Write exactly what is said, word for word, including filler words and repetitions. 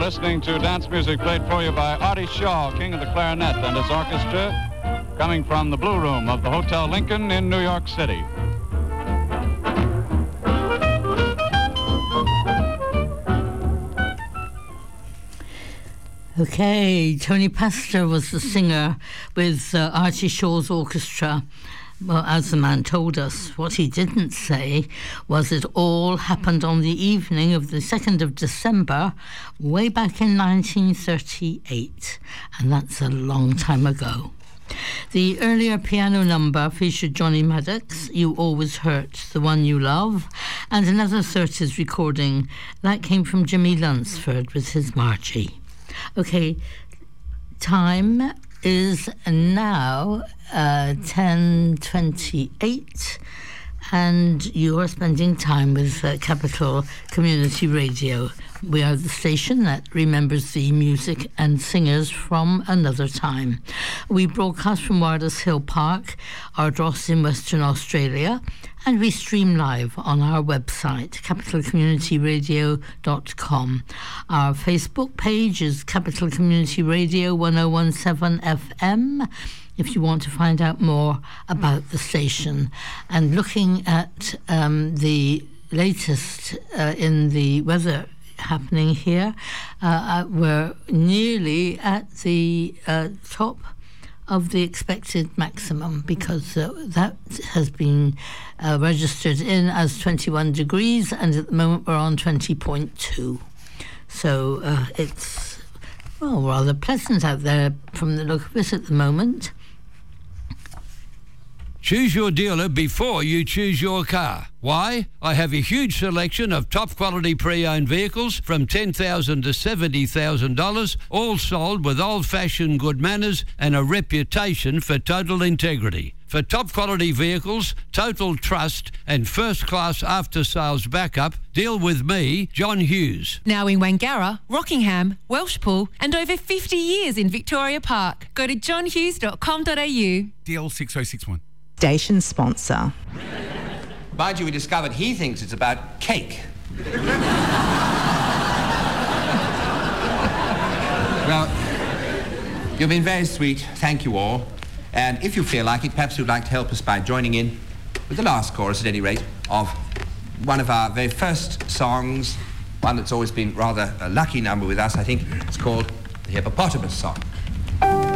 listening to dance music played for you by Artie Shaw, king of the clarinet, and his orchestra, coming from the Blue Room of the Hotel Lincoln in New York City. Okay, Tony Pastor was the singer with uh, Artie Shaw's orchestra. Well, as the man told us, what he didn't say was it all happened on the evening of the second of December, way back in nineteen thirty-eight, and that's a long time ago. The earlier piano number featured Johnny Maddox, You Always Hurt the One You Love, and another thirties recording that came from Jimmy Lunsford with his Margie. Okay, time is now uh, ten twenty-eight, and you are spending time with uh, Capital Community Radio. We are the station that remembers the music and singers from another time. We broadcast from Warders Hill Park, Ardross in Western Australia, and we stream live on our website, capital community radio dot com. Our Facebook page is Capital Community Radio one oh one seven F M, if you want to find out more about the station. And looking at um, the latest uh, in the weather happening here, uh, we're nearly at the uh, top of the expected maximum, because uh, that has been uh, registered in as twenty-one degrees, and at the moment we're on twenty point two. So uh, it's, well, rather pleasant out there from the look of it at the moment. Choose your dealer before you choose your car. Why? I have a huge selection of top quality pre-owned vehicles from ten thousand dollars to seventy thousand dollars, all sold with old-fashioned good manners and a reputation for total integrity. For top quality vehicles, total trust and first-class after-sales backup, deal with me, John Hughes. Now in Wangara, Rockingham, Welshpool and over fifty years in Victoria Park. Go to john hughes dot com dot a u. D L six oh six one. Station sponsor. Mind you, we discovered he thinks it's about cake. Well, you've been very sweet. Thank you all. And if you feel like it, perhaps you'd like to help us by joining in with the last chorus, at any rate, of one of our very first songs, one that's always been rather a lucky number with us. I think it's called the Hippopotamus Song.